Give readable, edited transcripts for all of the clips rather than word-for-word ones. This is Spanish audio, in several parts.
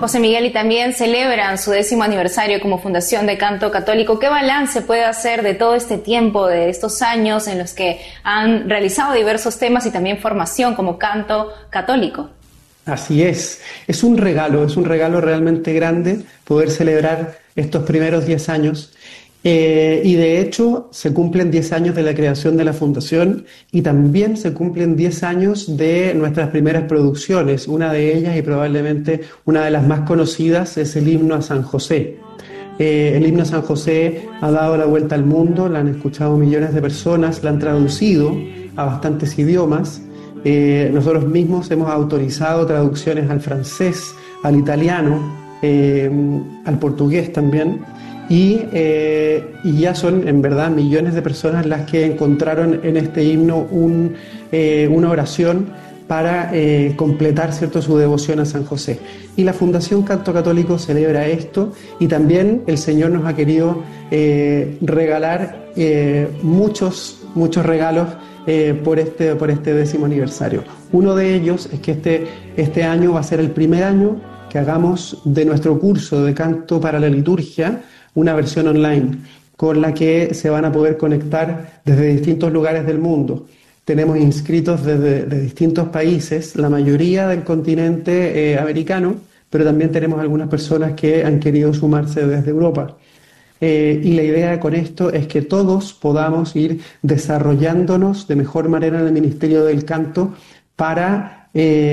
José Miguel, y también celebran su 10º aniversario como Fundación de Canto Católico. ¿Qué balance puede hacer de todo este tiempo, de estos años en los que han realizado diversos temas y también formación como canto católico? Así es un regalo realmente grande poder celebrar estos primeros 10 años. Y de hecho se cumplen 10 años de la creación de la Fundación y también se cumplen 10 años de nuestras primeras producciones. Una de ellas, y probablemente una de las más conocidas, es el himno a San José. El himno a San José ha dado la vuelta al mundo, la han escuchado millones de personas, la han traducido a bastantes idiomas. Nosotros mismos hemos autorizado traducciones al francés, al italiano, al portugués también. Y ya son en verdad millones de personas las que encontraron en este himno una oración para completar, ¿cierto?, su devoción a San José. Y la Fundación Canto Católico celebra esto, y también el Señor nos ha querido regalar muchos regalos por este 10º aniversario. Uno de ellos es que este año va a ser el primer año que hagamos de nuestro curso de canto para la liturgia una versión online con la que se van a poder conectar desde distintos lugares del mundo. Tenemos inscritos de distintos países, la mayoría del continente americano, pero también tenemos algunas personas que han querido sumarse desde Europa. Y la idea con esto es que todos podamos ir desarrollándonos de mejor manera en el ministerio del canto para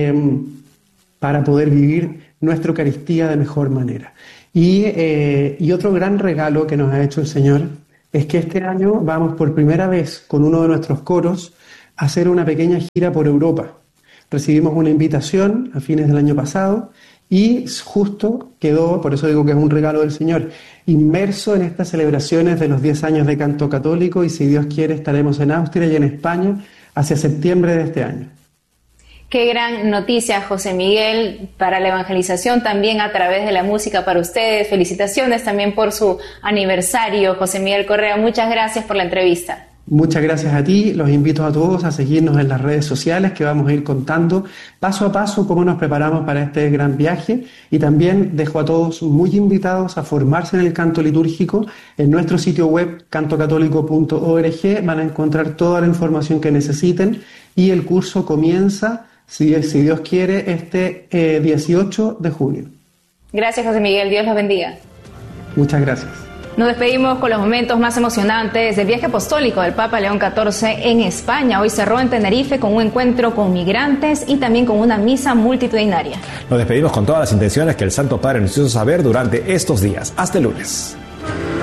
poder vivir nuestra Eucaristía de mejor manera. Y otro gran regalo que nos ha hecho el Señor es que este año vamos por primera vez con uno de nuestros coros a hacer una pequeña gira por Europa. Recibimos una invitación a fines del año pasado y justo quedó, por eso digo que es un regalo del Señor, inmerso en estas celebraciones de los 10 años de Canto Católico, y si Dios quiere estaremos en Austria y en España hacia septiembre de este año. Qué gran noticia, José Miguel, para la evangelización también a través de la música para ustedes. Felicitaciones también por su aniversario, José Miguel Correa. Muchas gracias por la entrevista. Muchas gracias a ti. Los invito a todos a seguirnos en las redes sociales, que vamos a ir contando paso a paso cómo nos preparamos para este gran viaje, y también dejo a todos muy invitados a formarse en el canto litúrgico. En nuestro sitio web cantocatólico.org van a encontrar toda la información que necesiten, y el curso comienza, si Dios quiere, este 18 de junio. Gracias, José Miguel. Dios los bendiga. Muchas gracias. Nos despedimos con los momentos más emocionantes del viaje apostólico del Papa León XIV en España. Hoy cerró en Tenerife con un encuentro con migrantes y también con una misa multitudinaria. Nos despedimos con todas las intenciones que el Santo Padre nos hizo saber durante estos días. Hasta el lunes.